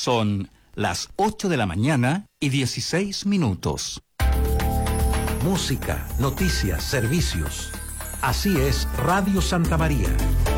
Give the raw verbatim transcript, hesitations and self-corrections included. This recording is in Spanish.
Son las ocho de la mañana y dieciséis minutos. Música, noticias, servicios. Así es Radio Santa María.